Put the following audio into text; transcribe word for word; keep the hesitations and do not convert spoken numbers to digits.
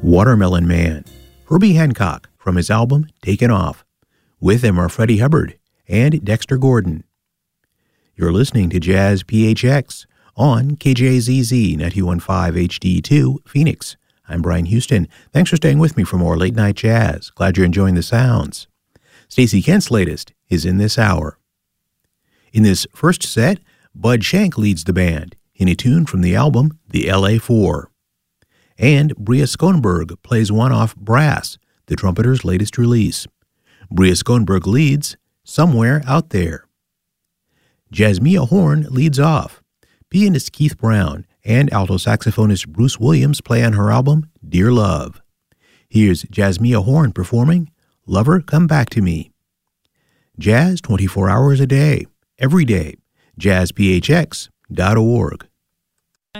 Watermelon Man, Herbie Hancock from his album Taken Off. With them are Freddie Hubbard and Dexter Gordon. You're listening to Jazz P H X on K J Z Z ninety-one point five H D two, Phoenix. I'm Brian Houston. Thanks for staying with me for more late night jazz. Glad you're enjoying the sounds. Stacey Kent's latest is in this hour. In this first set, Bud Shank leads the band in a tune from the album The L A Four. And Bria Skonberg plays one off Brass, the trumpeter's latest release. Bria Skonberg leads Somewhere Out There. Jasmia Horn leads off. Pianist Keith Brown and alto saxophonist Bruce Williams play on her album Dear Love. Here's Jasmia Horn performing Lover Come Back to Me. Jazz twenty-four hours a day, every day. jazz p h x dot org.